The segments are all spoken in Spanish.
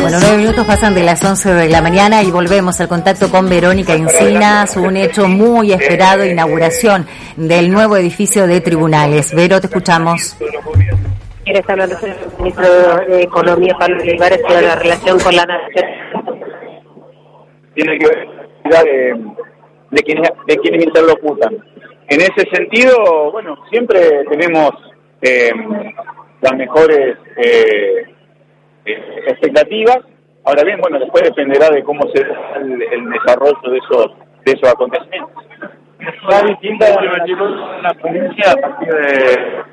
Bueno, 9 minutos pasan de las 11 de la mañana y volvemos al contacto con Verónica Encinas, un hecho muy esperado, inauguración del nuevo edificio de tribunales. Vero, te escuchamos. Quiere estar hablando con el ministro de Economía, Pablo Olivares, sobre la relación con la nación. Tiene que ver de quienes interlocutan. En ese sentido, bueno, siempre tenemos las mejores expectativas. Ahora bien, bueno, después dependerá de cómo se da el desarrollo de esos acontecimientos. Es distinta a la ponencia a partir de...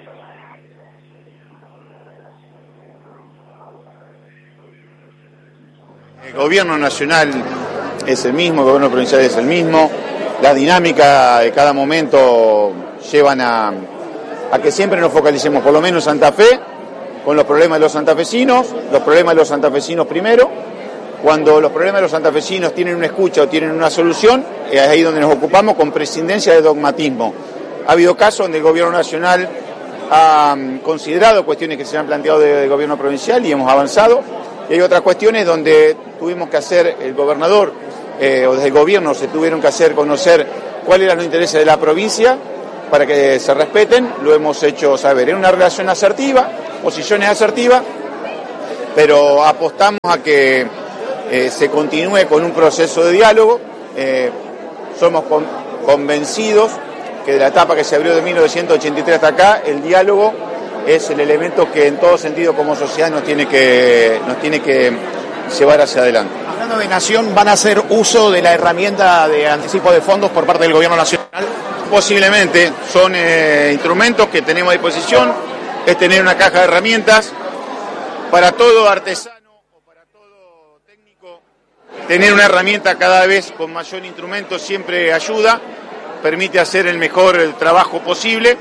El gobierno nacional es el mismo, el gobierno provincial es el mismo. La dinámica de cada momento llevan a que siempre nos focalicemos, por lo menos en Santa Fe, con los problemas de los santafesinos primero. Cuando los problemas de los santafesinos tienen una escucha o tienen una solución, es ahí donde nos ocupamos con prescindencia de dogmatismo. Ha habido casos donde el gobierno nacional ha considerado cuestiones que se han planteado del gobierno provincial y hemos avanzado. Y hay otras cuestiones donde tuvimos que hacer, el gobernador o desde el gobierno se tuvieron que hacer conocer cuáles eran los intereses de la provincia para que se respeten, lo hemos hecho saber. Es una relación asertiva, posiciones asertivas, pero apostamos a que se continúe con un proceso de diálogo. Somos convencidos que de la etapa que se abrió de 1983 hasta acá, el diálogo es el elemento que en todo sentido como sociedad nos tiene que llevar hacia adelante. Hablando de nación, ¿van a hacer uso de la herramienta de anticipo de fondos por parte del gobierno nacional? Posiblemente, son instrumentos que tenemos a disposición, es tener una caja de herramientas para todo artesano o para todo técnico. Tener una herramienta cada vez con mayor instrumento siempre ayuda, permite hacer el mejor trabajo posible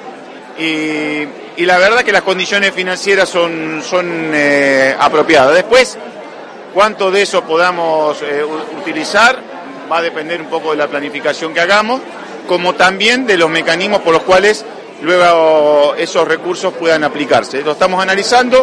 y la verdad que las condiciones financieras son apropiadas. Después, cuánto de eso podamos utilizar va a depender un poco de la planificación que hagamos, como también de los mecanismos por los cuales luego esos recursos puedan aplicarse. Lo estamos analizando.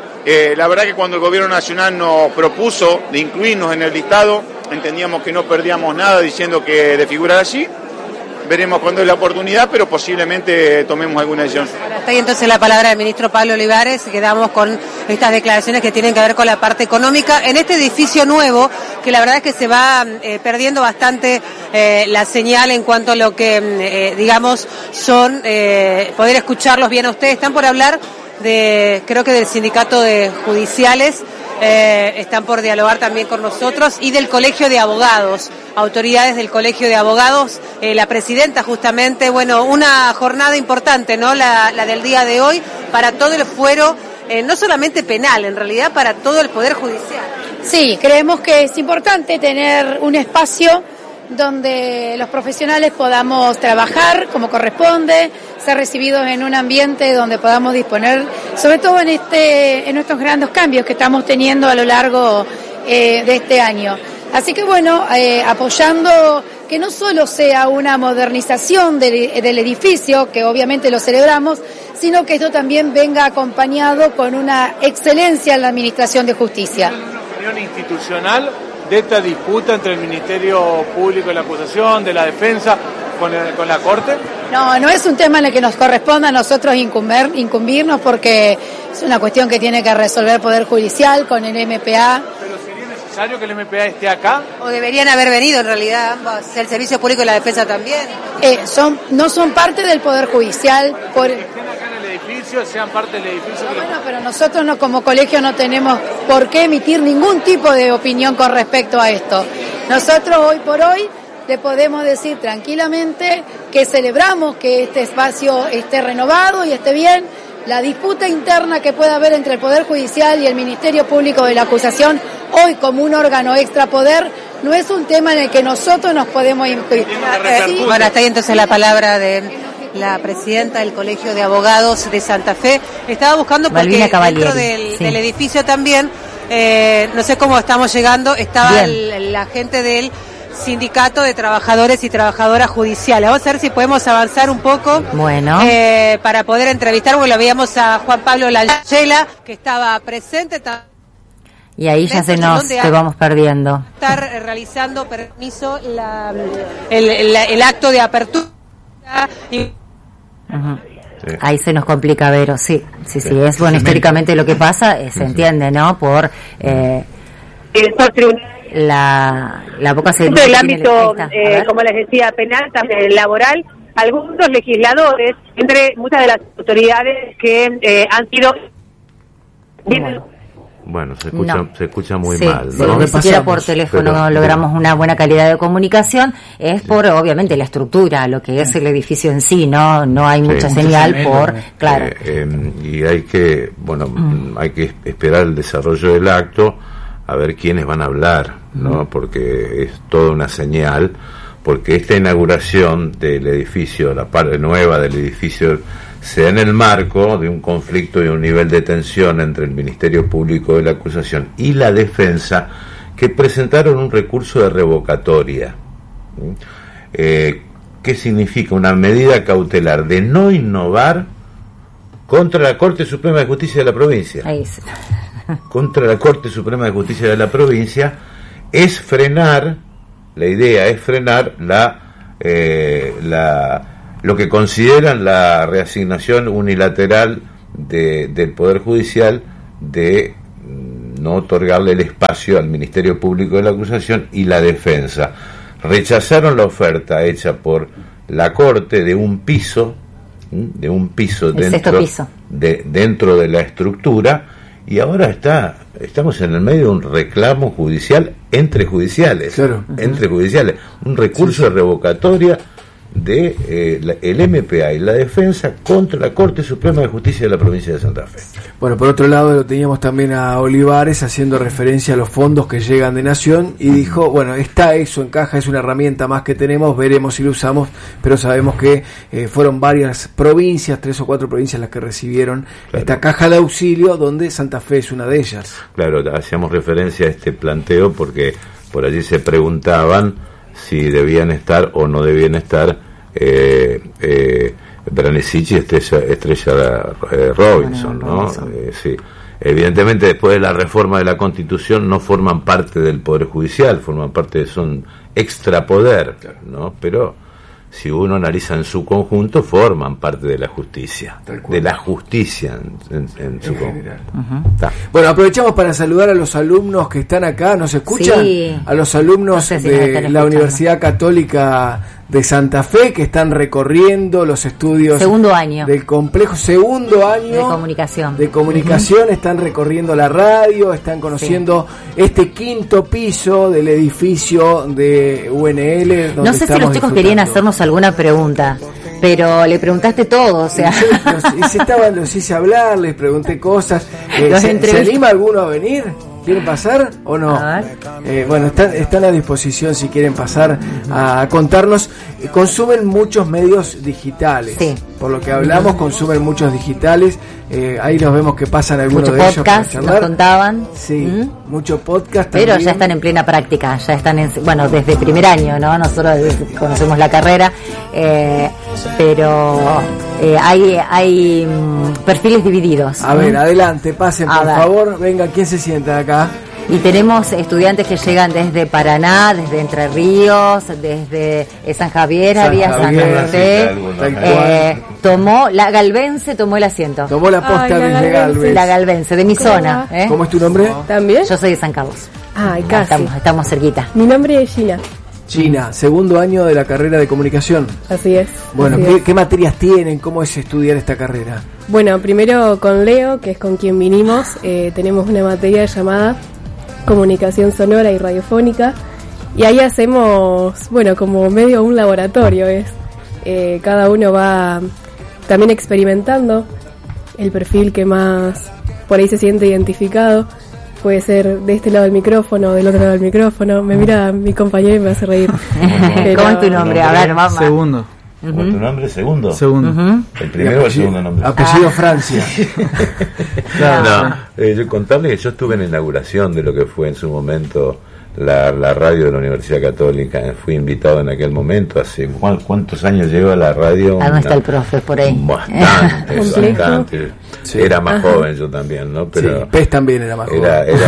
La verdad que cuando el gobierno nacional nos propuso de incluirnos en el listado, entendíamos que no perdíamos nada diciendo que de figurar allí. Veremos cuándo es la oportunidad, pero posiblemente tomemos alguna decisión. Está ahí entonces la palabra del ministro Pablo Olivares. Quedamos con estas declaraciones que tienen que ver con la parte económica. En este edificio nuevo, que la verdad es que se va perdiendo bastante la señal en cuanto a lo que, digamos, son, poder escucharlos bien a ustedes. Están por hablar creo que del sindicato de judiciales. Están por dialogar también con nosotros y del Colegio de Abogados, autoridades del Colegio de Abogados, la presidenta justamente, bueno, una jornada importante, ¿no? La del día de hoy para todo el fuero, no solamente penal, en realidad para todo el Poder Judicial. Sí, creemos que es importante tener un espacio donde los profesionales podamos trabajar como corresponde, ser recibidos en un ambiente donde podamos disponer, sobre todo en estos grandes cambios que estamos teniendo a lo largo de este año. Así que bueno, apoyando que no solo sea una modernización del edificio, que obviamente lo celebramos, sino que esto también venga acompañado con una excelencia en la administración de justicia. ¿Una opinión institucional de esta disputa entre el Ministerio Público de la Acusación, de la Defensa, con la Corte? No es un tema en el que nos corresponda a nosotros incumbirnos, porque es una cuestión que tiene que resolver el Poder Judicial con el MPA. ¿Pero sería necesario que el MPA esté acá? O deberían haber venido en realidad ambas, el Servicio Público y la Defensa también. No son parte del Poder Judicial. Que estén acá en el edificio, sean parte del edificio. Bueno, pero nosotros como colegio no tenemos por qué emitir ningún tipo de opinión con respecto a esto. Nosotros hoy por hoy le podemos decir tranquilamente que celebramos que este espacio esté renovado y esté bien. La disputa interna que pueda haber entre el Poder Judicial y el Ministerio Público de la Acusación, hoy como un órgano extrapoder, no es un tema en el que nosotros nos podemos impedir. Bueno, está ahí entonces la palabra de la presidenta del Colegio de Abogados de Santa Fe. Estaba buscando porque dentro del edificio también, no sé cómo estamos llegando, estaba la gente del Sindicato de Trabajadores y Trabajadoras Judiciales. Vamos a ver si podemos avanzar un poco. Bueno. Para poder entrevistar, porque lo veíamos a Juan Pablo Langella, que estaba presente. Y ahí ya te vamos perdiendo. Estar realizando, permiso, el acto de apertura. Uh-huh. Sí. Ahí se nos complica, Vero, sí, es bueno, históricamente lo que pasa, se entiende, ¿no? Por la poca seguridad del ámbito, como les decía, penal, también laboral, algunos legisladores, entre muchas de las autoridades que han sido... Bueno, se escucha muy mal, ¿no? Ni siquiera por teléfono logramos una buena calidad de comunicación, es por, obviamente, la estructura, lo que es el edificio en sí, no hay mucha señal claro. Y hay que esperar el desarrollo del acto, a ver quiénes van a hablar, ¿no? Porque es toda una señal, porque esta inauguración del edificio, la parte nueva del edificio, se da en el marco de un conflicto y un nivel de tensión entre el Ministerio Público de la Acusación y la Defensa, que presentaron un recurso de revocatoria. ¿Qué significa? Una medida cautelar de no innovar contra la Corte Suprema de Justicia de la provincia. Contra la Corte Suprema de Justicia de la provincia, la idea es frenar lo que consideran la reasignación unilateral del Poder Judicial de no otorgarle el espacio al Ministerio Público de la Acusación y la Defensa. Rechazaron la oferta hecha por la Corte de un piso dentro de la estructura, y ahora estamos en el medio de un reclamo judicial entre judiciales, un recurso de revocatoria de el MPA y la Defensa contra la Corte Suprema de Justicia de la provincia de Santa Fe. Bueno, por otro lado lo teníamos también a Olivares haciendo referencia a los fondos que llegan de Nación, y dijo, bueno, eso encaja, es una herramienta más que tenemos, veremos si lo usamos, pero sabemos que fueron varias provincias, 3 o 4 provincias las que recibieron esta caja de auxilio, donde Santa Fe es una de ellas. Claro, hacíamos referencia a este planteo porque por allí se preguntaban si debían estar o no debían estar Branicic y Estrella Robinson, ¿no? Sí. Evidentemente, después de la reforma de la Constitución, no forman parte del Poder Judicial, son extrapoder, ¿no? Pero si uno analiza en su conjunto, forman parte de la justicia, en su conjunto. Bueno, aprovechamos para saludar a los alumnos que están acá, ¿nos escuchan? Sí. A los alumnos de la Universidad Católica de Santa Fe, que están recorriendo los estudios del complejo, segundo año de comunicación, están recorriendo la radio, están conociendo este quinto piso del edificio de UNL. No sé si los chicos querían hacernos alguna pregunta, pero le preguntaste todo, o sea. Los hice hablar, les pregunté cosas. ¿Se anima alguno a venir? ¿Quieren pasar o no? Bueno, están a disposición si quieren pasar a contarnos. Consumen muchos medios digitales. Sí. Por lo que hablamos, consumen muchos digitales. Ahí nos vemos que pasan algunos de ellos. Mucho podcast, nos contaban. Sí, mucho podcast también. Pero ya están en plena práctica, ya están desde primer año, ¿no? Nosotros conocemos la carrera, pero hay perfiles divididos. A ver, adelante, pasen, por favor. Venga, ¿quién se sienta acá? Y tenemos estudiantes que llegan desde Paraná, desde Entre Ríos, desde San Javier, Santa Fe. La Galvense tomó el asiento. Tomó la posta desde Galvense. La Galvense, de mi zona. ¿Cómo es tu nombre? ¿También? Yo soy de San Carlos. Casi. Estamos cerquita. Mi nombre es Gina. Gina, segundo año de la carrera de comunicación. Así es. Bueno, ¿qué materias tienen? ¿Cómo es estudiar esta carrera? Bueno, primero con Leo, que es con quien vinimos, tenemos una materia llamada Comunicación Sonora y Radiofónica, y ahí hacemos, como medio un laboratorio, cada uno va también experimentando el perfil que más por ahí se siente identificado. Puede ser de este lado del micrófono, del otro lado del micrófono. Me mira mi compañero y me hace reír. ¿Cómo es tu nombre? A ver, mamá. Segundo. ¿Cómo es tu nombre? Segundo. ¿El primero o el segundo nombre? Apellido Francia. Yo contarles que yo estuve en la inauguración de lo que fue en su momento la radio de la Universidad Católica. Fui invitado en aquel momento, hace ¿cuántos años lleva la radio? ¿Dónde está el profe por ahí? Bastante. Sí. Era más joven yo también, ¿no? Pero sí, Pez también era más joven.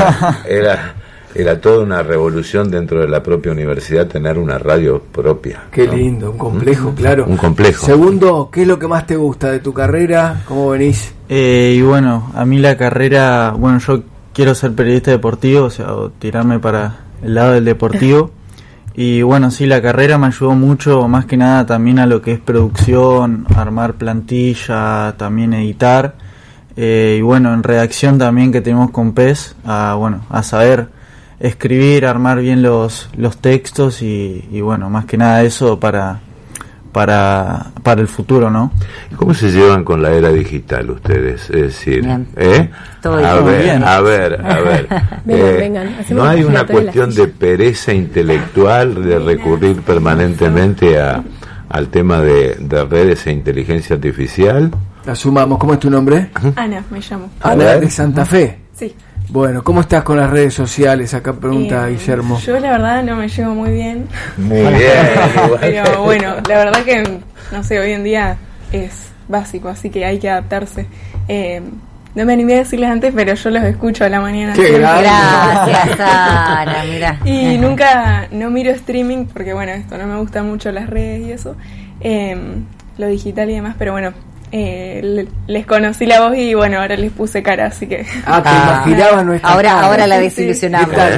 Era toda una revolución dentro de la propia universidad tener una radio propia. Qué lindo, un complejo, claro. Un complejo. Segundo, ¿qué es lo que más te gusta de tu carrera? ¿Cómo venís? Y bueno, a mí la carrera, bueno, yo quiero ser periodista deportivo, o sea, o tirarme para el lado del deportivo. Y bueno, sí, la carrera me ayudó mucho, más que nada también a lo que es producción, armar plantilla, también editar. Y bueno, en redacción también que tenemos con PES, a saber escribir, armar bien los textos y bueno, más que nada eso para el futuro, ¿no? ¿Cómo se llevan con la era digital ustedes? Es decir, Todo a ver. Vengan, ¿no hay una cuestión de pereza intelectual de recurrir permanentemente al tema de redes e inteligencia artificial? La sumamos. ¿Cómo es tu nombre? Ana, me llamo. Ana, de Santa Fe. Sí. Bueno, ¿cómo estás con las redes sociales? Acá pregunta Guillermo. Yo la verdad no me llevo muy bien. Muy bien. Pero bueno, la verdad que, no sé, hoy en día es básico, así que hay que adaptarse. No me animé a decirles antes, pero yo los escucho a la mañana. ¡Qué gracias, Ana! Mira. Y no miro streaming, porque bueno, esto no me gusta mucho las redes y eso. Lo digital y demás, pero bueno. Les conocí la voz y bueno, ahora les puse cara, así que te imaginabas nuestra ahora la desilusionamos.